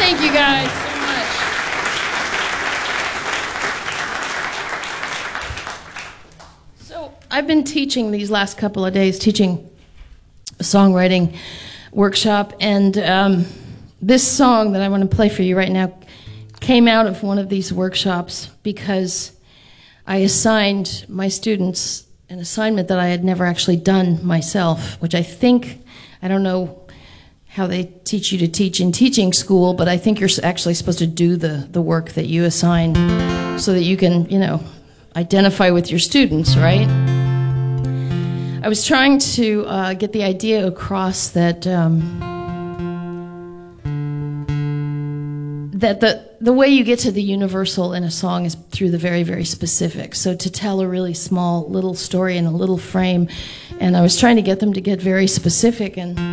Thank you guys so much. So I've been teaching these last couple of days, teaching a songwriting workshop, and this song that I want to play for you right now came out of one of these workshops because I assigned my students an assignment that I had never actually done myself, which I don't know how they teach you to teach in teaching school, but I think you're actually supposed to do the work that you assign so that you can, identify with your students, right? I was trying to get the idea across that the way you get to the universal in a song is through the very, very specific. So to tell a really small little story in a little frame, and I was trying to get them to get very specific, and